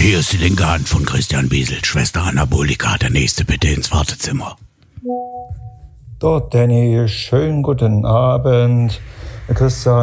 Hier ist die linke Hand von Christian Biesel. Schwester Anabolika, der nächste bitte ins Wartezimmer. Dort, Danny, schönen guten Abend. Christian.